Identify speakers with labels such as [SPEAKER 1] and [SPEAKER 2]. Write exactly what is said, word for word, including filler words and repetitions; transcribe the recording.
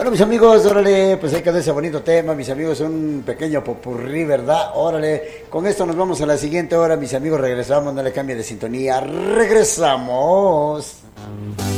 [SPEAKER 1] Bueno, mis amigos, órale, pues ahí quedó ese bonito tema, mis amigos, un pequeño popurrí, ¿verdad? Órale, con esto nos vamos a la siguiente hora, mis amigos, regresamos, no le cambie de sintonía, regresamos.